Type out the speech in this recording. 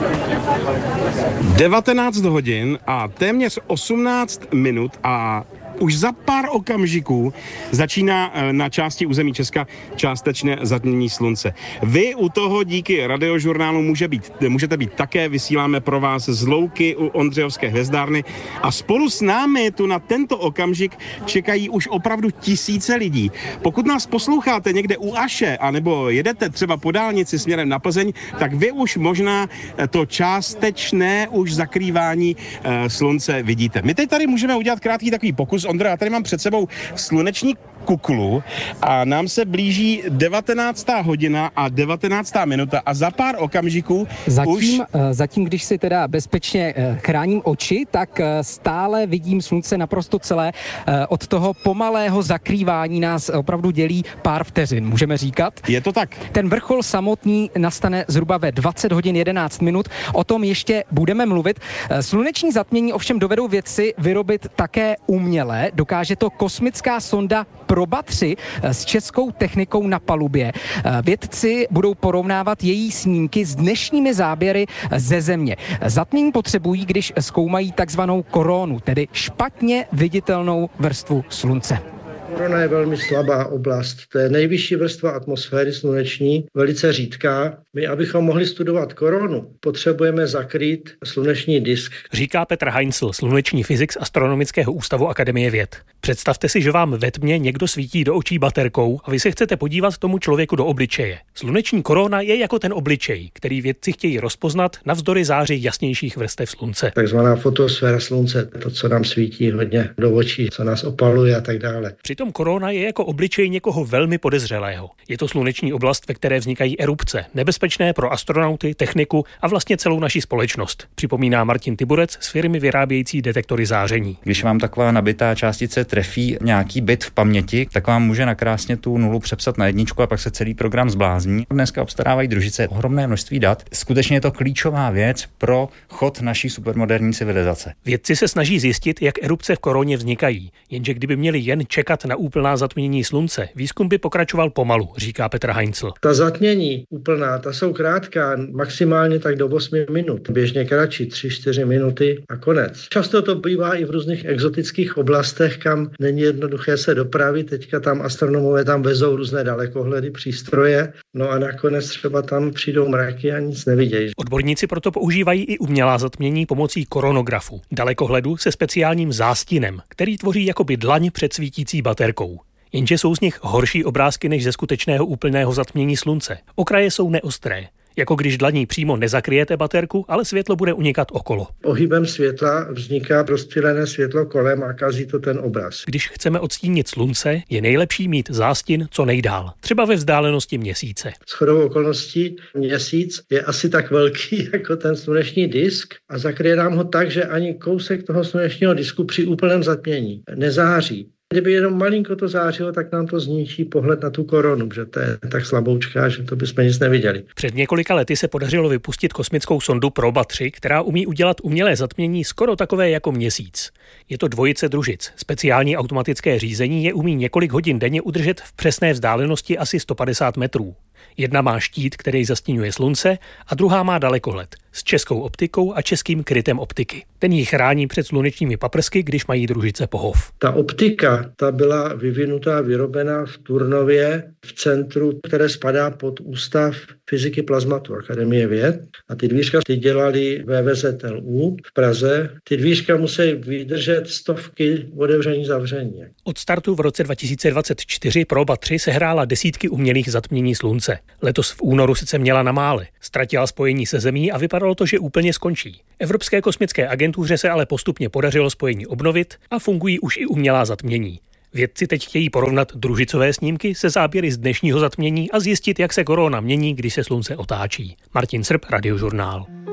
19 hodin a téměř 18 minut a už za pár okamžiků začíná na části území Česka částečné zatmění slunce. Vy u toho díky Radiožurnálu můžete být také, vysíláme pro vás z louky u Ondřejovské hvězdárny a spolu s námi tu na tento okamžik čekají už opravdu tisíce lidí. Pokud nás posloucháte někde u Aše, anebo jedete třeba po dálnici směrem na Plzeň, tak vy už možná to částečné už zakrývání slunce vidíte. My teď tady můžeme udělat krátký takový pokus. Ondro, já tady mám před sebou sluneční kuklu a nám se blíží 19. hodina a 19. minuta a za pár okamžiků Zatím, když si teda bezpečně chráním oči, tak stále vidím slunce naprosto celé. Od toho pomalého zakrývání nás opravdu dělí pár vteřin, můžeme říkat. Je to tak. Ten vrchol samotný nastane zhruba ve 20 hodin 11 minut. O tom ještě budeme mluvit. Sluneční zatmění ovšem dovedou vědci vyrobit také uměle. Dokáže to kosmická sonda Proba 3 s českou technikou na palubě. Vědci budou porovnávat její snímky s dnešními záběry ze Země. Zatmění potřebují, když zkoumají takzvanou koronu, tedy špatně viditelnou vrstvu slunce. Korona je velmi slabá oblast. To je nejvyšší vrstva atmosféry sluneční, velice řídká. My, abychom mohli studovat koronu, potřebujeme zakrýt sluneční disk. Říká Petr Heinzl, sluneční fyzik z Astronomického ústavu Akademie věd. Představte si, že vám ve tmě někdo svítí do očí baterkou a vy se chcete podívat tomu člověku do obličeje. Sluneční korona je jako ten obličej, který vědci chtějí rozpoznat navzdory záři jasnějších vrstev slunce. Takzvaná fotosféra slunce, to, co nám svítí hodně do očí, co nás opaluje a tak dále. Přitom korona je jako obličej někoho velmi podezřelého. Je to sluneční oblast, ve které vznikají erupce, nebezpečné pro astronauty, techniku a vlastně celou naši společnost. Připomíná Martin Tiburec z firmy vyrábějící detektory záření. Když vám taková nabitá částice trefí nějaký bit v paměti, tak vám může nakrásně tu nulu přepsat na jedničku a pak se celý program zblázní. Dneska obstarávají družice ohromné množství dat. Skutečně je to klíčová věc pro chod naší supermoderní civilizace. Vědci se snaží zjistit, jak erupce v koroně vznikají, jenže kdyby měli jen čekat na úplná zatmění slunce, výzkum by pokračoval pomalu, říká Petr Heinzl. Ta zatmění úplná, ta jsou krátká, maximálně tak do 8 minut, běžně kratší 3-4 minuty a konec. Často to bývá i v různých exotických oblastech, kam není jednoduché se dopravit. Teďka tam astronomové tam vezou různé dalekohledy, přístroje, no a nakonec třeba tam přijdou mraky a nic nevidějí. Odborníci proto používají i umělá zatmění pomocí koronografu, dalekohledu se speciálním zástinem, který tvoří jakoby dlaň před svítící baterkou. Jenže jsou z nich horší obrázky než ze skutečného úplného zatmění slunce. Okraje jsou neostré. Jako když dlaní přímo nezakryjete baterku, ale světlo bude unikat okolo. Pohybem světla vzniká rozptýlené světlo kolem a kazí to ten obraz. Když chceme odstínit slunce, je nejlepší mít zástin co nejdál, třeba ve vzdálenosti měsíce. Shodou okolností měsíc je asi tak velký jako ten sluneční disk a zakryje nám ho tak, že ani kousek toho slunečního disku při úplném zatmění nezáří. Kdyby jenom malinko to zářilo, tak nám to zničí pohled na tu koronu, protože to je tak slaboučká, že to bychom nic neviděli. Před několika lety se podařilo vypustit kosmickou sondu Proba 3, která umí udělat umělé zatmění skoro takové jako měsíc. Je to dvojice družic. Speciální automatické řízení je umí několik hodin denně udržet v přesné vzdálenosti asi 150 metrů. Jedna má štít, který zastíňuje slunce, a druhá má dalekohled s českou optikou a českým krytem optiky. Ten ji chrání před slunečními paprsky, když mají družice pohov. Ta optika, ta byla vyvinutá, vyrobená v Turnově v centru, které spadá pod Ústav fyziky plazmatu Akademie věd. A ty dvířka ty dělali VVZLU v Praze. Ty dvířka musí vydržet stovky otevření zavření. Od startu v roce 2024 Proba 3 sehrála desítky umělých zatmění slunce. Letos v únoru sice měla na mále, ztratila spojení se Zemí a vypadalo to, že úplně skončí. Evropské kosmické agentuře se ale postupně podařilo spojení obnovit a fungují už i umělá zatmění. Vědci teď chtějí porovnat družicové snímky se záběry z dnešního zatmění a zjistit, jak se korona mění, když se slunce otáčí. Martin Srb, Radiožurnál.